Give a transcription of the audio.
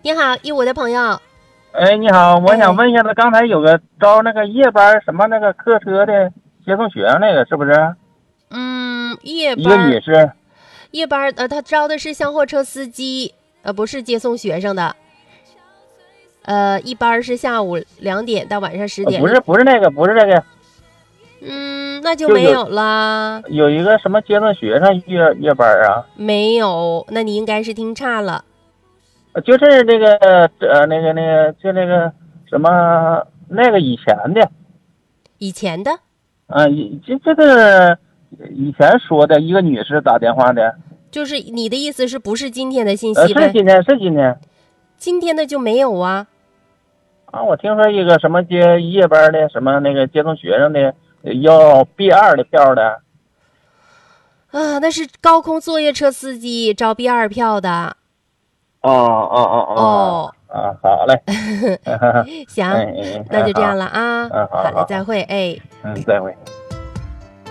你好，一五的朋友。 哎，你好，我想问一下，他刚才有个招那个夜班什么那个客车的接送学生那个是不是？ 夜一个班女士。 他招的是厢货车司机，不是接送学生的。一班是下午2点到晚上10点。 不是那个，不是这个。 那就没有啦。 有一个什么接送学生夜班啊？ 没有，那你应该是听差了。 就是那个就那个什么那个以前的。 以前的。 这个以前说的一个女士打电话的。 就是你的意思是不是今天的信息呗？ 是今天。 今天的就没有啊。 我听说一个什么接夜班的什么那个接送学生的要 B2 的票的。 那是高空作业车司机招 B2 票的。 好嘞。 行，那就这样了啊。 好嘞，再会。 再会。